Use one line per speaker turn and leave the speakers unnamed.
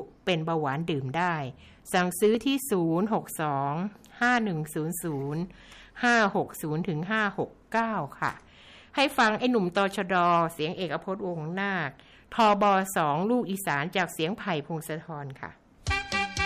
เป็นเบาหวานดื่มได้สั่งซื้อที่062-510-560-569ค่ะให้ฟังไอ้หนุ่มตชดเสียงเอกพจน์วงศ์นาคทบ2ลูกอีสานจากเสียงไผ่พงศธรค่ะ